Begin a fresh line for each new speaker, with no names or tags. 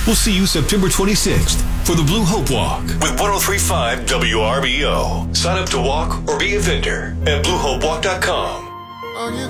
We'll see you September 26th for the Blue Hope Walk with 103.5 WRBO. Sign up to walk or be a vendor at BlueHopeWalk.com.